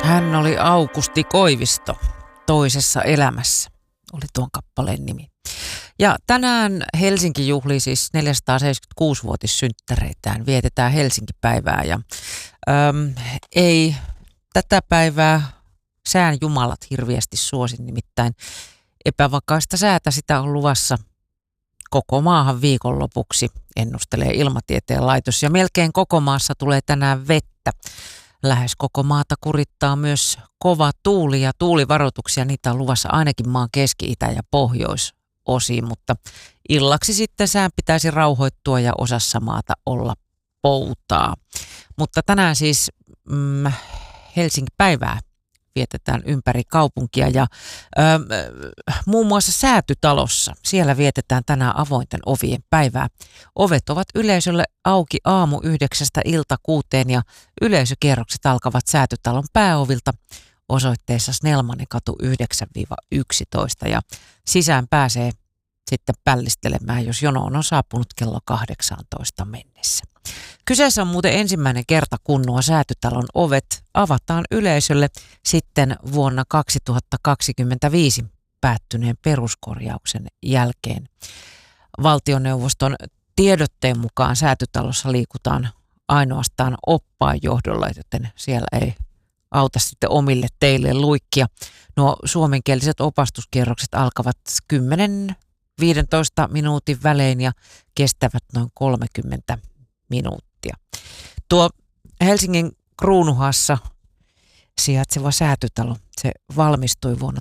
Hän oli Aukusti Koivisto toisessa elämässä, oli tuon kappaleen nimi. Ja tänään Helsinki juhlii siis 476-vuotissynttäreitään, vietetään Helsinki-päivää ja ei tätä päivää sään jumalat hirveästi suosi, nimittäin epävakaista säätä sitä on luvassa koko maahan viikonlopuksi, ennustelee Ilmatieteen laitos. Ja melkein koko maassa tulee tänään vettä. Lähes koko maata kurittaa myös kova tuuli ja tuulivaroituksia. Niitä on luvassa ainakin maan keski-, itä- ja pohjoisosiin, mutta illaksi sitten sään pitäisi rauhoittua ja osassa maata olla poutaa. Mutta tänään siis Helsinki-päivää vietetään ympäri kaupunkia ja muun muassa Säätytalossa. Siellä vietetään tänään avointen ovien päivää. Ovet ovat yleisölle auki aamu 9 ilta 6 ja yleisökierrokset alkavat Säätytalon pääovilta osoitteessa Snellmanin katu 9-11 ja sisään pääsee sitten pällistelemään, jos jonoon on saapunut kello 18 mennessä. Kyseessä on muuten ensimmäinen kerta, kun nuo Säätytalon ovet avataan yleisölle sitten vuonna 2025 päättyneen peruskorjauksen jälkeen. Valtioneuvoston tiedotteen mukaan Säätytalossa liikutaan ainoastaan oppaan johdolla, joten siellä ei auta sitten omille teille luikkia. Nuo suomenkieliset opastuskierrokset alkavat 10-15 minuutin välein ja kestävät noin 30 minuuttia. Tuo Helsingin Kruunuhassa sijaitseva Säätytalo, se valmistui vuonna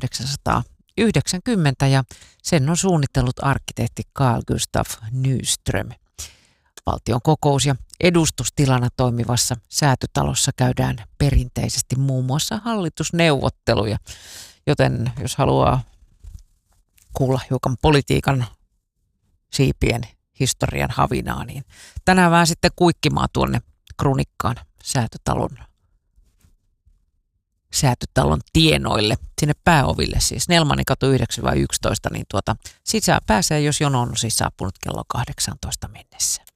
1890 ja sen on suunnitellut arkkitehti Carl Gustav Nyström. Valtion kokous- ja edustustilana toimivassa Säätytalossa käydään perinteisesti muun muassa hallitusneuvotteluja, joten jos haluaa kuulla hiukan politiikan siipien historian havinaa, niin tänään vähän sitten kuikkimaan tuonne Kruunikkaan Säätytalon tienoille, sinne pääoville siis, Snellmanin katu 9-11, niin sisään pääsee, jos jono on siis saapunut kello 18 mennessä.